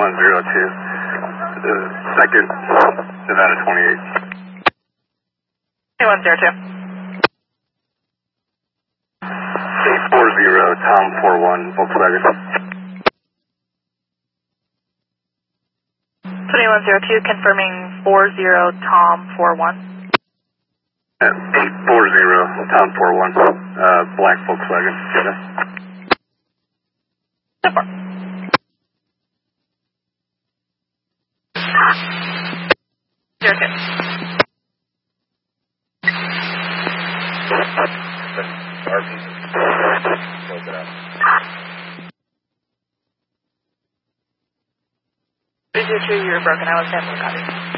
102. Second, Nevada 28. 2102. 840, Tom 41, Volkswagen. 2102, confirming 40 Tom 41. 840, Tom 41, black Volkswagen. Super. Zero two. Close it out. 302, you're broken. I was sample copy.